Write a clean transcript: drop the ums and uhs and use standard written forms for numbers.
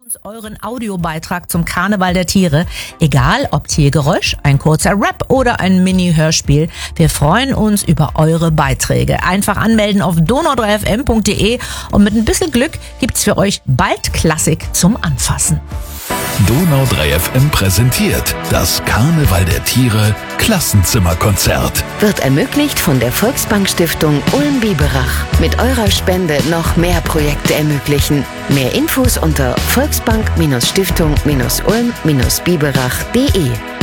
Euren Audiobeitrag zum Karneval der Tiere, egal ob Tiergeräusch, ein kurzer Rap oder ein Mini-Hörspiel. Wir freuen uns über eure Beiträge. Einfach anmelden auf donau3fm.de und mit ein bisschen Glück gibt's für euch bald Klassik zum Anfassen. Donau3fm präsentiert das Karneval der Tiere Klassenzimmerkonzert. Wird ermöglicht von der Volksbank-Stiftung Ulm-Biberach. Mit eurer Spende noch mehr Projekte ermöglichen. Mehr Infos unter volksbank-stiftung-ulm-biberach.de.